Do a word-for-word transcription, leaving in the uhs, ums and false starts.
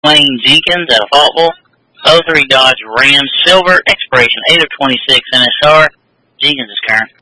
Wayne Jenkins out of Faultville. oh three Dodge Ram Silver, expiration eight of twenty-six N S R. Jenkins is current.